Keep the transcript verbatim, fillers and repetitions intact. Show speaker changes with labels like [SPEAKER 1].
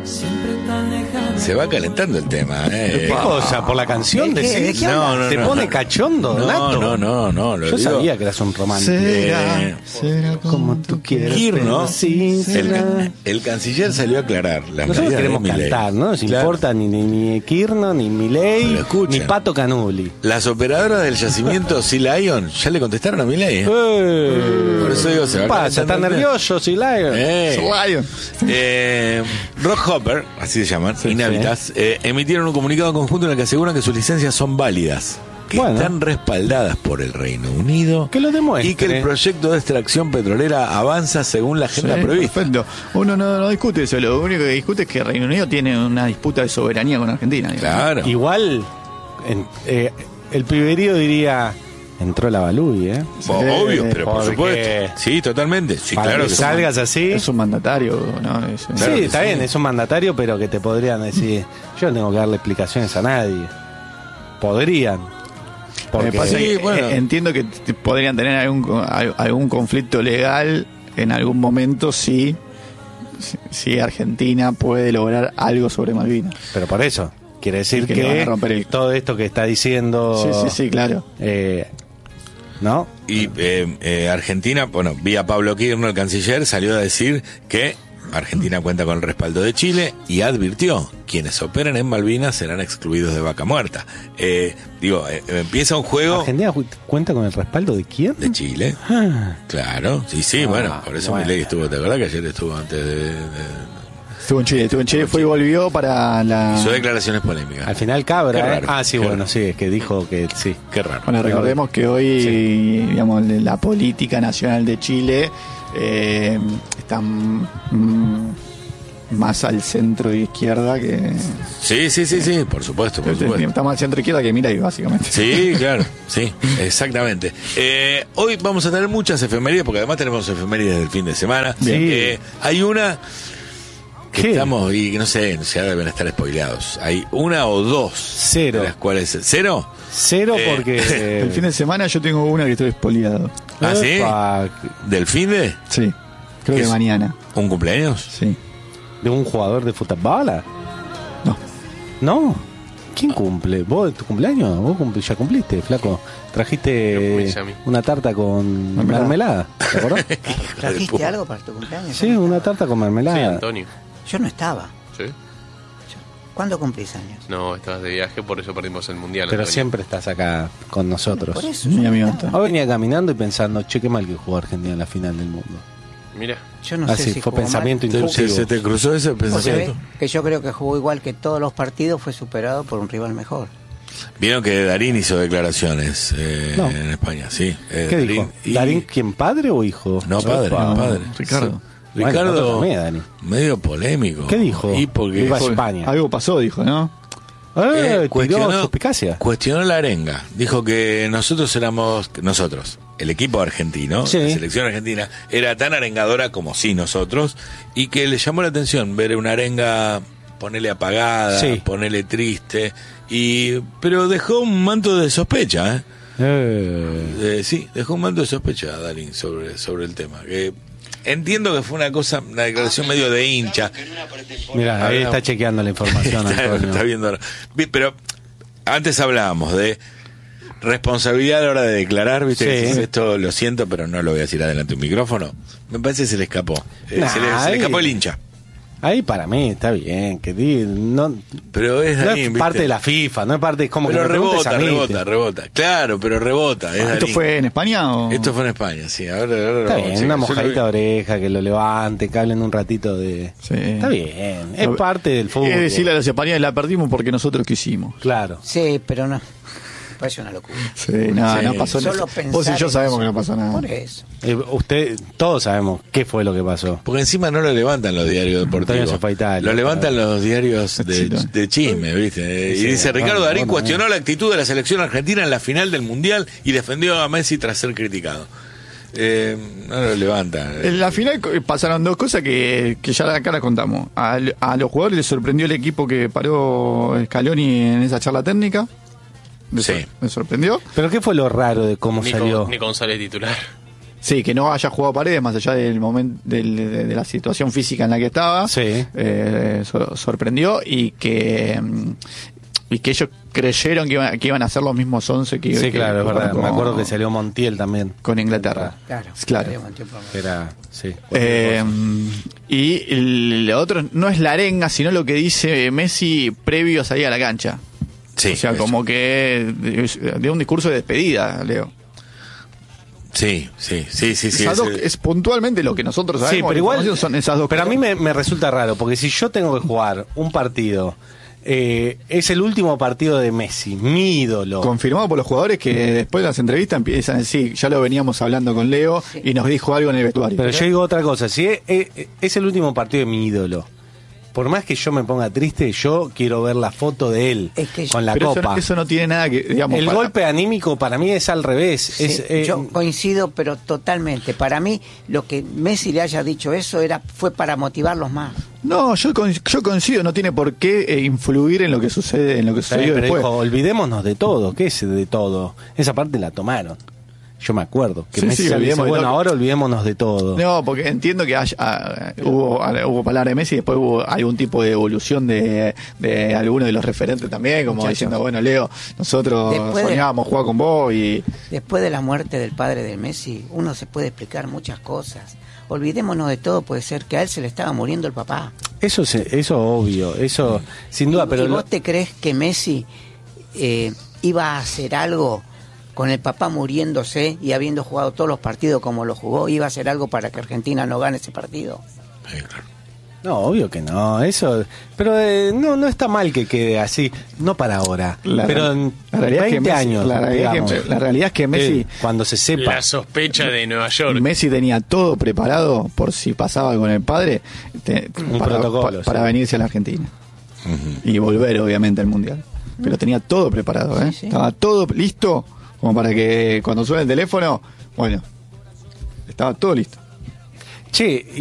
[SPEAKER 1] Se va calentando el tema, ¿eh?
[SPEAKER 2] ¿Qué cosa? ¿Por la canción?
[SPEAKER 3] ¿De qué? ¿De qué
[SPEAKER 1] no, no,
[SPEAKER 2] ¿Te
[SPEAKER 1] no,
[SPEAKER 2] pone
[SPEAKER 1] no.
[SPEAKER 2] cachondo,
[SPEAKER 1] No,
[SPEAKER 2] Nato?
[SPEAKER 1] no, no, no. Lo
[SPEAKER 2] Yo
[SPEAKER 1] digo.
[SPEAKER 2] sabía que eras un romántico.
[SPEAKER 3] Será,
[SPEAKER 1] Eh,
[SPEAKER 3] será
[SPEAKER 2] Como tú quieras.
[SPEAKER 1] Kirno,
[SPEAKER 2] Sí, será.
[SPEAKER 1] el, el canciller salió a aclarar las
[SPEAKER 2] Nosotros
[SPEAKER 1] medidas
[SPEAKER 2] queremos
[SPEAKER 1] de Milei.
[SPEAKER 2] cantar, ¿no? Nos
[SPEAKER 1] Claro.
[SPEAKER 2] importa ni, ni, ni Kirno, ni Milei,
[SPEAKER 1] Pero escuchen.
[SPEAKER 2] ni Pato Canuli.
[SPEAKER 1] Las operadoras del yacimiento Sea Lion ya le contestaron a Milei, ¿eh?
[SPEAKER 2] Eh,
[SPEAKER 1] Por eso digo, se va
[SPEAKER 2] ¿qué pasa? ¿Está
[SPEAKER 1] calentando el tema.
[SPEAKER 2] nervioso, Silayo?
[SPEAKER 1] Eh.
[SPEAKER 3] Lion.
[SPEAKER 1] Eh, Rock Hopper, así se llaman, Inhabitas, eh, emitieron un comunicado conjunto en el que aseguran que sus licencias son válidas, que
[SPEAKER 2] Bueno.
[SPEAKER 1] están respaldadas por el Reino Unido
[SPEAKER 2] Que lo demuestre.
[SPEAKER 1] y que el proyecto de extracción petrolera avanza según la agenda
[SPEAKER 3] Sí,
[SPEAKER 1] prevista.
[SPEAKER 3] perfecto. Uno no, no discute eso, lo único que discute es que Reino Unido tiene una disputa de soberanía con Argentina. digamos.
[SPEAKER 1] Claro.
[SPEAKER 2] Igual, en- eh, el piberío diría, entró la Balui, ¿eh?
[SPEAKER 1] Bo- Obvio, pero por
[SPEAKER 2] porque-
[SPEAKER 1] supuesto. Sí, totalmente. Sí,
[SPEAKER 2] Para
[SPEAKER 1] claro
[SPEAKER 2] que
[SPEAKER 1] que
[SPEAKER 2] salgas así.
[SPEAKER 3] Es un mandatario, ¿no? Es-
[SPEAKER 1] Claro
[SPEAKER 2] sí,
[SPEAKER 1] que
[SPEAKER 2] está
[SPEAKER 1] sí.
[SPEAKER 2] bien, es un mandatario, pero que te podrían decir, yo no tengo que darle explicaciones a nadie. Podrían.
[SPEAKER 3] Me
[SPEAKER 2] Porque
[SPEAKER 3] pasa
[SPEAKER 1] Sí,
[SPEAKER 3] que,
[SPEAKER 1] bueno.
[SPEAKER 3] eh, entiendo que t- podrían tener algún, al- algún conflicto legal en algún momento si, si- si Argentina puede lograr algo sobre Malvinas.
[SPEAKER 2] Pero por eso, quiere decir
[SPEAKER 3] Que
[SPEAKER 2] que,
[SPEAKER 3] le van a romper el-
[SPEAKER 2] todo esto que está diciendo...
[SPEAKER 3] Sí, sí, sí, claro.
[SPEAKER 2] eh, ¿no?
[SPEAKER 1] Y eh, eh, Argentina, bueno, vía Pablo Kirno, el canciller, salió a decir que Argentina cuenta con el respaldo de Chile y advirtió, quienes operen en Malvinas serán excluidos de vaca muerta. Eh, digo, eh, empieza un juego
[SPEAKER 2] ¿Argentina cu- cuenta con el respaldo de quién?
[SPEAKER 1] de Chile.
[SPEAKER 2] Ah,
[SPEAKER 1] Claro, sí, sí,
[SPEAKER 2] Ah,
[SPEAKER 1] bueno, por eso
[SPEAKER 2] bueno.
[SPEAKER 1] Milei estuvo, ¿te acordás que ayer estuvo antes de... de-
[SPEAKER 3] Estuvo en Chile, estuvo en Chile, fue y volvió para la...
[SPEAKER 1] hizo declaraciones polémicas.
[SPEAKER 2] al final Cabra,
[SPEAKER 1] Qué
[SPEAKER 2] ¿eh?
[SPEAKER 1] raro,
[SPEAKER 2] Ah, sí,
[SPEAKER 1] qué
[SPEAKER 2] bueno,
[SPEAKER 1] raro.
[SPEAKER 2] sí, es que dijo que sí.
[SPEAKER 1] Qué raro.
[SPEAKER 3] Bueno, recordemos que hoy,
[SPEAKER 2] Sí.
[SPEAKER 3] digamos, la política nacional de Chile eh, está mm, más al centro de izquierda que...
[SPEAKER 1] Sí, sí, sí, sí, por supuesto, por supuesto.
[SPEAKER 3] Está más al centro de izquierda que Milei, básicamente.
[SPEAKER 1] Sí, claro, sí, exactamente. Eh, hoy vamos a tener muchas efemérides, porque además tenemos efemérides del fin de semana.
[SPEAKER 2] Bien.
[SPEAKER 1] Eh, hay una que
[SPEAKER 2] ¿Qué?
[SPEAKER 1] estamos, y que no sé, ya deben estar spoileados. Hay una o dos.
[SPEAKER 2] Cero.
[SPEAKER 1] De las cuales, ¿cero?
[SPEAKER 2] Cero
[SPEAKER 1] Eh,
[SPEAKER 2] porque...
[SPEAKER 3] El fin de semana yo tengo una que estoy espoliado.
[SPEAKER 1] ¿Ah, sí?
[SPEAKER 2] Epa,
[SPEAKER 1] ¿Del fin de?
[SPEAKER 3] Sí, creo
[SPEAKER 1] ¿Qué
[SPEAKER 3] que
[SPEAKER 1] es?
[SPEAKER 3] mañana.
[SPEAKER 1] ¿Un cumpleaños?
[SPEAKER 3] Sí.
[SPEAKER 2] ¿De un jugador de fútbol?
[SPEAKER 3] No.
[SPEAKER 2] ¿No? ¿Quién cumple? ¿Vos tu cumpleaños? ¿Vos cumpl- ya cumpliste, flaco?
[SPEAKER 4] Yo
[SPEAKER 2] Trajiste
[SPEAKER 4] cumplí a mí.
[SPEAKER 2] una tarta con
[SPEAKER 3] Mermelada.
[SPEAKER 2] mermelada, ¿te acordás?
[SPEAKER 5] ¿Trajiste algo para tu cumpleaños?
[SPEAKER 2] Sí, una tarta con
[SPEAKER 4] Sí,
[SPEAKER 2] mermelada.
[SPEAKER 4] Antonio.
[SPEAKER 5] Yo no estaba.
[SPEAKER 4] ¿Sí?
[SPEAKER 5] ¿Cuándo cumplís años?
[SPEAKER 4] No, estabas de viaje, por eso perdimos el mundial.
[SPEAKER 2] Pero
[SPEAKER 4] Antonio.
[SPEAKER 2] siempre estás acá con nosotros.
[SPEAKER 5] Por eso.
[SPEAKER 3] Mi
[SPEAKER 5] yo,
[SPEAKER 3] amigo
[SPEAKER 5] no-
[SPEAKER 3] Antonio.
[SPEAKER 2] Hoy venía caminando y pensando, che, qué mal que jugó Argentina en la final del mundo.
[SPEAKER 4] Mira,
[SPEAKER 5] yo no
[SPEAKER 2] Así
[SPEAKER 5] sé si
[SPEAKER 2] fue
[SPEAKER 5] jugó
[SPEAKER 2] pensamiento
[SPEAKER 5] mal.
[SPEAKER 1] ¿Se,
[SPEAKER 2] intrusivo.
[SPEAKER 1] se te cruzó ese
[SPEAKER 5] O se ve
[SPEAKER 1] pensamiento?
[SPEAKER 5] que yo creo que jugó igual que todos los partidos, fue superado por un rival mejor.
[SPEAKER 1] Vieron que Darín hizo declaraciones eh,
[SPEAKER 2] No.
[SPEAKER 1] en España, sí. Eh,
[SPEAKER 2] ¿Qué dijo?
[SPEAKER 1] y-
[SPEAKER 2] ¿Darín quién, padre o hijo?
[SPEAKER 1] No, padre,
[SPEAKER 2] Opa.
[SPEAKER 1] no, padre.
[SPEAKER 3] Ricardo.
[SPEAKER 1] Sí.
[SPEAKER 2] Bueno,
[SPEAKER 1] Ricardo,
[SPEAKER 2] nosotros también, Dani.
[SPEAKER 1] medio polémico.
[SPEAKER 2] ¿Qué dijo?
[SPEAKER 1] Y porque
[SPEAKER 2] Viva
[SPEAKER 1] fue-
[SPEAKER 2] España.
[SPEAKER 3] Algo pasó, dijo, ¿no?
[SPEAKER 2] Eh,
[SPEAKER 1] eh,
[SPEAKER 2] tiró
[SPEAKER 1] cuestionó,
[SPEAKER 2] suspicacia.
[SPEAKER 1] cuestionó la arenga. Dijo que nosotros éramos, nosotros, el equipo argentino,
[SPEAKER 2] Sí.
[SPEAKER 1] la selección argentina, era tan arengadora como sí nosotros, y que le llamó la atención ver una arenga, ponerle apagada,
[SPEAKER 2] Sí.
[SPEAKER 1] ponerle triste, y pero dejó un manto de sospecha, ¿eh?
[SPEAKER 2] Eh,
[SPEAKER 1] Eh, sí, dejó un manto de sospecha, Darín, sobre, sobre el tema. Que entiendo que fue una cosa, una declaración medio de hincha.
[SPEAKER 2] Mira, ahí está chequeando la información,
[SPEAKER 1] está,
[SPEAKER 2] Antonio.
[SPEAKER 1] está viendo ahora. Vi- Pero antes hablábamos de responsabilidad a la hora de declarar, ¿viste?
[SPEAKER 2] Sí.
[SPEAKER 1] Que dices, esto lo siento, pero no lo voy a decir adelante de un micrófono. Me parece que se le escapó. Eh,
[SPEAKER 2] Nah,
[SPEAKER 1] se, le, se le
[SPEAKER 2] ahí-
[SPEAKER 1] escapó el hincha.
[SPEAKER 2] Ahí para mí está bien, que di- no,
[SPEAKER 1] Pero es
[SPEAKER 2] no
[SPEAKER 1] Darín,
[SPEAKER 2] es
[SPEAKER 1] ¿viste?
[SPEAKER 2] parte de la FIFA, no es parte, es como
[SPEAKER 1] Pero
[SPEAKER 2] que me preguntes
[SPEAKER 1] rebota,
[SPEAKER 2] a mí,
[SPEAKER 1] rebota,
[SPEAKER 2] te-
[SPEAKER 1] rebota. Claro, pero rebota. Es
[SPEAKER 3] ¿Esto
[SPEAKER 1] Darín.
[SPEAKER 3] fue en España o...?
[SPEAKER 1] Esto fue en España, sí. Ahora, ahora lo
[SPEAKER 2] Está
[SPEAKER 1] vamos a
[SPEAKER 2] bien,
[SPEAKER 1] checar.
[SPEAKER 2] una
[SPEAKER 1] Yo lo
[SPEAKER 2] mojadita
[SPEAKER 1] vi-
[SPEAKER 2] de oreja, que lo levante, que hablen un ratito de...
[SPEAKER 3] Sí.
[SPEAKER 2] Está bien, es
[SPEAKER 3] No,
[SPEAKER 2] parte del fútbol.
[SPEAKER 3] Es decirle a los españoles, la perdimos porque nosotros quisimos.
[SPEAKER 2] Claro.
[SPEAKER 5] Sí, pero no. Parece una locura.
[SPEAKER 3] Sí, no,
[SPEAKER 1] Sí.
[SPEAKER 3] no pasó nada.
[SPEAKER 5] Solo pensar
[SPEAKER 3] Vos y yo
[SPEAKER 5] en
[SPEAKER 3] sabemos
[SPEAKER 5] eso.
[SPEAKER 3] que no pasó nada.
[SPEAKER 5] Por eso.
[SPEAKER 2] Eh, usted, todos sabemos qué fue lo que pasó.
[SPEAKER 1] Porque encima no lo levantan los diarios
[SPEAKER 2] Antonio
[SPEAKER 1] deportivos.
[SPEAKER 2] se fue a Italia.
[SPEAKER 1] Lo levantan los diarios de,
[SPEAKER 3] Sí.
[SPEAKER 1] de chisme, ¿viste?
[SPEAKER 2] Sí,
[SPEAKER 1] Y dice,
[SPEAKER 2] bueno,
[SPEAKER 1] Ricardo Darín
[SPEAKER 2] bueno,
[SPEAKER 1] cuestionó
[SPEAKER 2] bueno.
[SPEAKER 1] la actitud de la selección argentina en la final del Mundial y defendió a Messi tras ser criticado. Eh, no lo levantan.
[SPEAKER 3] En la final co- pasaron dos cosas que, que ya acá las contamos. A, a los jugadores les sorprendió el equipo que paró Scaloni en esa charla técnica. Les,
[SPEAKER 1] Sí.
[SPEAKER 3] sor- les sorprendió.
[SPEAKER 2] Pero qué fue lo raro de cómo
[SPEAKER 4] Nico,
[SPEAKER 2] salió.
[SPEAKER 4] Nico González titular.
[SPEAKER 3] Sí, que no haya jugado Paredes más allá del momento del, de, de la situación física en la que estaba.
[SPEAKER 2] Sí.
[SPEAKER 3] Eh, so- sorprendió y que mm, y que ellos creyeron que iban, que iban a ser los mismos once que
[SPEAKER 2] Sí,
[SPEAKER 3] que-
[SPEAKER 2] claro, es verdad.
[SPEAKER 3] con-
[SPEAKER 2] Me acuerdo que salió Montiel también.
[SPEAKER 3] con Inglaterra.
[SPEAKER 5] Claro,
[SPEAKER 3] Claro.
[SPEAKER 5] salió con tiempo.
[SPEAKER 2] Era, sí.
[SPEAKER 3] Eh, y el- lo otro no es la arenga, sino lo que dice Messi previo a salir a la cancha.
[SPEAKER 1] Sí,
[SPEAKER 3] o sea,
[SPEAKER 1] eso.
[SPEAKER 3] como que de un discurso de despedida, Leo.
[SPEAKER 1] Sí, sí, sí, sí, sí.
[SPEAKER 3] Esas dos-
[SPEAKER 1] ese-
[SPEAKER 3] es puntualmente lo que nosotros sabemos.
[SPEAKER 2] Sí, pero
[SPEAKER 3] la
[SPEAKER 2] igual
[SPEAKER 3] información son esas dos
[SPEAKER 2] Pero a mí
[SPEAKER 3] cosas.
[SPEAKER 2] me, me resulta raro, porque si yo tengo que jugar un partido, eh, es el último partido de Messi, mi ídolo.
[SPEAKER 3] Confirmado por los jugadores que después de las entrevistas empiezan a decir, ya lo veníamos hablando con Leo y nos dijo algo en el vestuario.
[SPEAKER 2] Pero yo digo otra cosa, si es, es- es el último partido de mi ídolo, por más que yo me ponga triste, yo quiero ver la foto de él
[SPEAKER 5] Es que
[SPEAKER 2] con la
[SPEAKER 3] Pero eso,
[SPEAKER 2] copa.
[SPEAKER 3] eso no tiene nada que, digamos,
[SPEAKER 2] El
[SPEAKER 3] para-
[SPEAKER 2] golpe anímico para mí es al revés.
[SPEAKER 5] Sí,
[SPEAKER 2] es, eh,
[SPEAKER 5] yo coincido, pero totalmente. Para mí, lo que Messi le haya dicho eso era fue para motivarlos más.
[SPEAKER 3] No, yo, con- yo coincido, no tiene por qué eh, influir en lo que sucede, en lo que
[SPEAKER 2] está bien,
[SPEAKER 3] sucedió
[SPEAKER 2] pero
[SPEAKER 3] después.
[SPEAKER 2] dijo, olvidémonos de todo. ¿Qué es de todo? Esa parte la tomaron. Yo me acuerdo. Que
[SPEAKER 3] Sí,
[SPEAKER 2] Messi
[SPEAKER 3] sí,
[SPEAKER 2] sale y dice,
[SPEAKER 3] olvidemos de
[SPEAKER 2] bueno,
[SPEAKER 3] todo.
[SPEAKER 2] ahora olvidémonos de todo.
[SPEAKER 3] No, porque entiendo que haya, ah, hubo, ah, hubo palabras de Messi y después hubo algún tipo de evolución de, de alguno de los referentes también, como
[SPEAKER 5] Muchachos.
[SPEAKER 3] diciendo, bueno, Leo, nosotros
[SPEAKER 5] Después de-
[SPEAKER 3] soñábamos jugar con vos y...
[SPEAKER 5] Después de la muerte del padre de Messi, uno se puede explicar muchas cosas. Olvidémonos de todo, puede ser que a él se le estaba muriendo el papá.
[SPEAKER 2] Eso es eso obvio, eso sin duda,
[SPEAKER 5] ¿Y,
[SPEAKER 2] pero
[SPEAKER 5] y
[SPEAKER 2] lo-
[SPEAKER 5] vos te crees que Messi eh, iba a hacer algo con el papá muriéndose y habiendo jugado todos los partidos como lo jugó? ¿Iba a hacer algo para que Argentina no gane ese partido?
[SPEAKER 1] Sí, claro.
[SPEAKER 2] no, obvio que no, eso, pero eh, no no está mal que quede así, no para ahora,
[SPEAKER 3] La-
[SPEAKER 2] pero en
[SPEAKER 3] la realidad es que
[SPEAKER 2] veinte
[SPEAKER 3] Messi-
[SPEAKER 2] años,
[SPEAKER 3] la realidad es que-
[SPEAKER 2] digamos.
[SPEAKER 3] la realidad es que Messi-
[SPEAKER 2] Eh, cuando se sepa,
[SPEAKER 4] La sospecha de Nueva York.
[SPEAKER 3] Messi tenía todo preparado por si pasaba con el padre te-
[SPEAKER 2] Un
[SPEAKER 3] para,
[SPEAKER 2] protocolo,
[SPEAKER 3] pa- para
[SPEAKER 2] sí.
[SPEAKER 3] venirse a la Argentina y volver obviamente al Mundial. Pero tenía todo preparado, ¿eh?
[SPEAKER 5] Sí, sí.
[SPEAKER 3] Estaba todo listo como para que cuando suene el teléfono, bueno, estaba todo listo.
[SPEAKER 2] che,